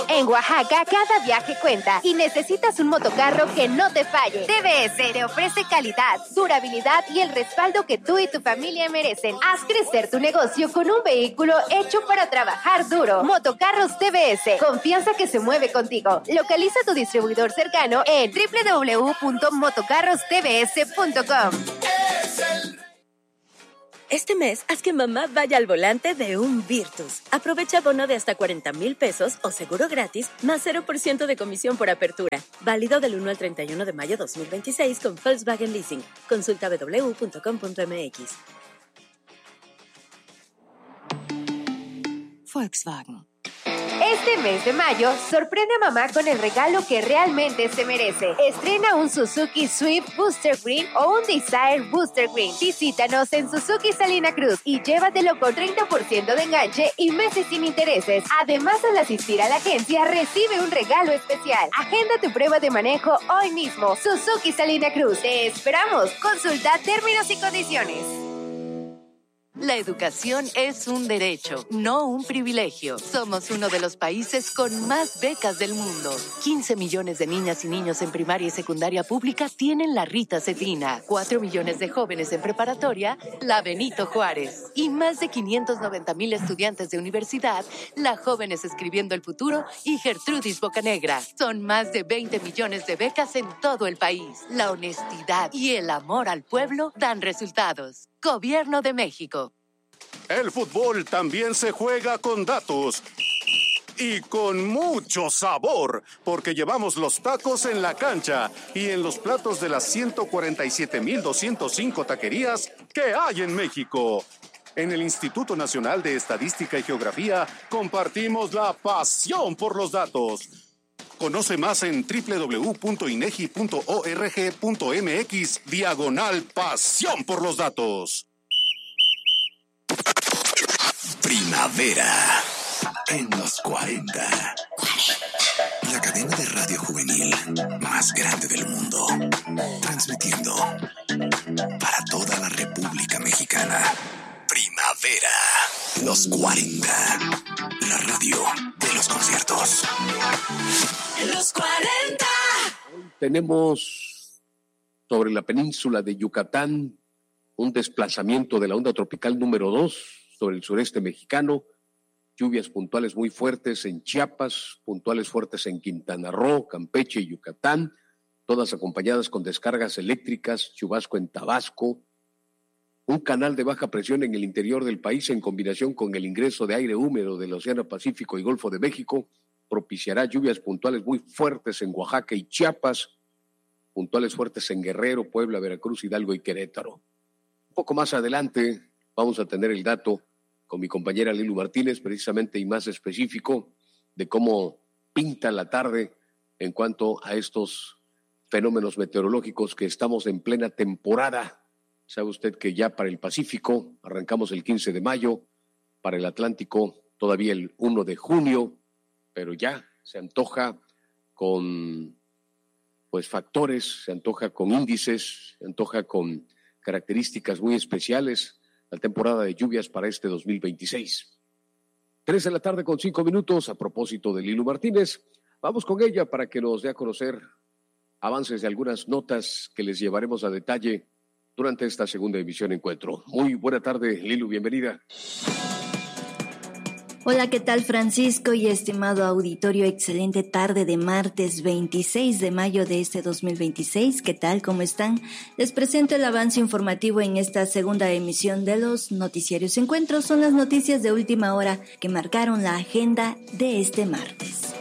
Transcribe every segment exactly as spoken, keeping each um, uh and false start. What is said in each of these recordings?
En Oaxaca, cada viaje cuenta y necesitas un motocarro que no te falle. T V S te ofrece calidad, durabilidad y el respaldo que tú y tu familia merecen. Haz crecer tu negocio con un vehículo hecho para trabajar duro. Motocarros T V S, confianza que se mueve contigo. Localiza tu distribuidor cercano en doble u doble u doble u punto motocarros t v s punto com. Este mes, haz que mamá vaya al volante de un Virtus. Aprovecha bono de hasta cuarenta mil pesos o seguro gratis, más cero por ciento de comisión por apertura. Válido del uno al treinta y uno de mayo de dos mil veintiséis con Volkswagen Leasing. Consulta doble u doble u doble u punto com punto m x. Volkswagen. Este mes de mayo, sorprende a mamá con el regalo que realmente se merece. Estrena un Suzuki Swift Booster Green o un Desire Booster Green. Visítanos en Suzuki Salina Cruz y llévatelo con treinta por ciento de enganche y meses sin intereses. Además, al asistir a la agencia, recibe un regalo especial. Agenda tu prueba de manejo hoy mismo. Suzuki Salina Cruz. Te esperamos. Consulta términos y condiciones. La educación es un derecho, no un privilegio. Somos uno de los países con más becas del mundo. quince millones de niñas y niños en primaria y secundaria pública tienen la Rita Cefina. cuatro millones de jóvenes en preparatoria, la Benito Juárez. Y más de quinientos noventa mil estudiantes de universidad, la Jóvenes Escribiendo el Futuro y Gertrudis Bocanegra. Son más de veinte millones de becas en todo el país. La honestidad y el amor al pueblo dan resultados. Gobierno de México. El fútbol también se juega con datos y con mucho sabor, porque llevamos los tacos en la cancha y en los platos de las ciento cuarenta y siete mil doscientas cinco taquerías que hay en México. En el Instituto Nacional de Estadística y Geografía compartimos la pasión por los datos. Conoce más en doble u doble u doble u punto inegi punto org punto m x diagonal pasión por los datos. Primavera en los cuarenta. La cadena de radio juvenil más grande del mundo. Transmitiendo para toda la República Mexicana. Primavera, los cuarenta. La radio de los conciertos. Los cuarenta. Tenemos sobre la península de Yucatán un desplazamiento de la onda tropical número dos sobre el sureste mexicano, lluvias puntuales muy fuertes en Chiapas, puntuales fuertes en Quintana Roo, Campeche y Yucatán, todas acompañadas con descargas eléctricas, chubasco en Tabasco, un canal de baja presión en el interior del país en combinación con el ingreso de aire húmedo del Océano Pacífico y Golfo de México, propiciará lluvias puntuales muy fuertes en Oaxaca y Chiapas, puntuales fuertes en Guerrero, Puebla, Veracruz, Hidalgo y Querétaro. Un poco más adelante vamos a tener el dato con mi compañera Lilu Martínez, precisamente y más específico, de cómo pinta la tarde en cuanto a estos fenómenos meteorológicos que estamos en plena temporada. Sabe usted que ya para el Pacífico arrancamos el quince de mayo, para el Atlántico todavía el primero de junio, pero ya se antoja con pues factores, se antoja con índices, se antoja con características muy especiales la temporada de lluvias para este dos mil veintiséis. Tres de la tarde con cinco minutos, a propósito de Lilu Martínez, vamos con ella para que nos dé a conocer avances de algunas notas que les llevaremos a detalle durante esta segunda emisión Encuentro. Muy buena tarde, Lilu, bienvenida. Hola, ¿qué tal, Francisco y estimado auditorio? Excelente tarde de martes veintiséis de mayo de este dos mil veintiséis. ¿Qué tal? ¿Cómo están? Les presento el avance informativo en esta segunda emisión de los Noticiarios Encuentros. Son las noticias de última hora que marcaron la agenda de este martes.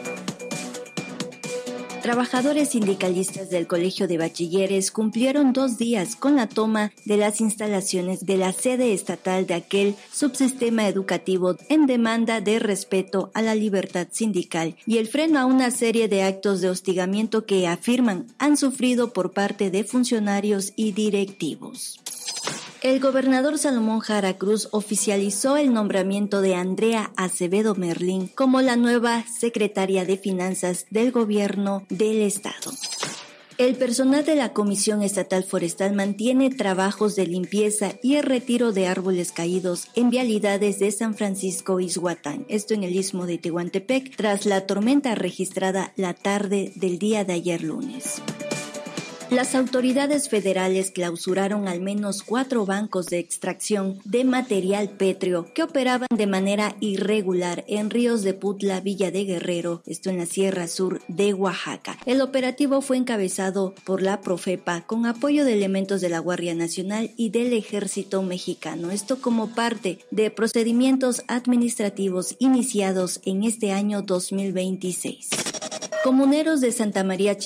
Trabajadores sindicalistas del Colegio de Bachilleres cumplieron dos días con la toma de las instalaciones de la sede estatal de aquel subsistema educativo en demanda de respeto a la libertad sindical y el freno a una serie de actos de hostigamiento que afirman han sufrido por parte de funcionarios y directivos. El gobernador Salomón Jara Cruz oficializó el nombramiento de Andrea Acevedo Merlín como la nueva secretaria de Finanzas del Gobierno del Estado. El personal de la Comisión Estatal Forestal mantiene trabajos de limpieza y el retiro de árboles caídos en vialidades de San Francisco Ixhuatán, esto en el istmo de Tehuantepec, tras la tormenta registrada la tarde del día de ayer lunes. Las autoridades federales clausuraron al menos cuatro bancos de extracción de material pétreo que operaban de manera irregular en ríos de Putla, Villa de Guerrero, esto en la Sierra Sur de Oaxaca. El operativo fue encabezado por la Profepa con apoyo de elementos de la Guardia Nacional y del Ejército Mexicano, esto como parte de procedimientos administrativos iniciados en este año dos mil veintiséis. Comuneros de Santa María